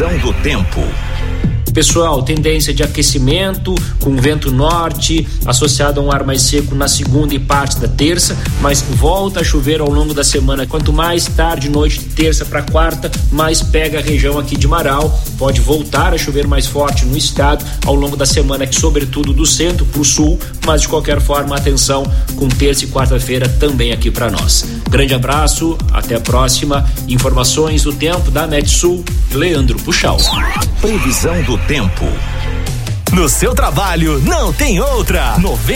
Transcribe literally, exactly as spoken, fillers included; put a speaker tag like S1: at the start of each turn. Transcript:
S1: Previsão do tempo.
S2: Pessoal, tendência de aquecimento com vento norte associado a um ar mais seco na segunda e parte da terça, mas volta a chover ao longo da semana. Quanto mais tarde, noite de terça para quarta, mais pega a região aqui de Marau. Pode voltar a chover mais forte no estado ao longo da semana, sobretudo do centro para o sul, mas de qualquer forma, atenção com terça e quarta-feira também aqui para nós. Grande abraço, até a próxima. Informações do tempo da Metsul, Leandro Puxal.
S1: Previsão do tempo.
S3: No seu trabalho não tem outra.